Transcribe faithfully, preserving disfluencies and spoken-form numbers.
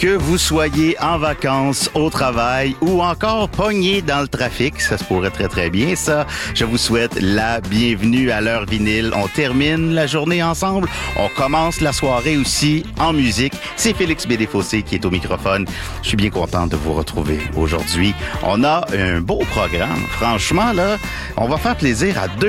Que vous soyez en vacances, au travail ou encore pogné dans le trafic, ça se pourrait très très bien ça. Je vous souhaite la bienvenue à l'heure vinyle. On termine la journée ensemble. On commence la soirée aussi en musique. C'est Félix Bédéfossé qui est au microphone. Je suis bien content de vous retrouver aujourd'hui. On a un beau programme. Franchement, là, on va faire plaisir à deux